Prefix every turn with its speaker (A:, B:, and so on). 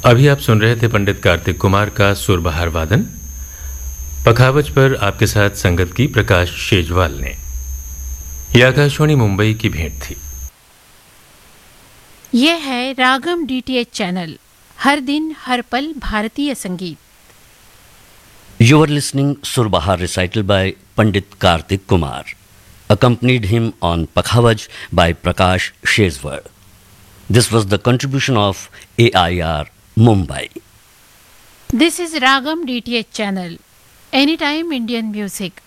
A: अभी आप सुन रहे थे पंडित कार्तिक कुमार का सुरबहार वादन। पखावज पर आपके साथ संगत की प्रकाश शेजवाल ने। यह आकाशवाणी मुंबई की भेंट थी।
B: यह है रागम डीटीएच चैनल, हर दिन हर पल भारतीय संगीत।
C: You are listening Surbahar recital by Pandit Kartik Kumar. Accompanied him on Pakhavaj by Prakash Shezwar. This was the contribution of AIR Mumbai.
B: This is Ragam DTH channel, anytime Indian music.